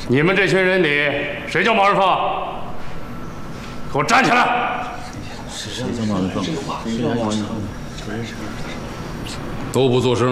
你们这群人里谁叫毛人凤？给我站起来！ 谁叫毛人凤？谁叫毛人凤？ 都不作声。